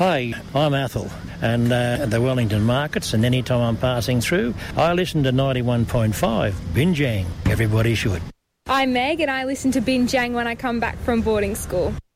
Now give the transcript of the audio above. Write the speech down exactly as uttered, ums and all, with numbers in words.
Hi, I'm Athol, and uh, at the Wellington markets, and any time I'm passing through, I listen to ninety-one point five, Binjang. Everybody should. I'm Meg and I listen to Binjang when I come back from boarding school.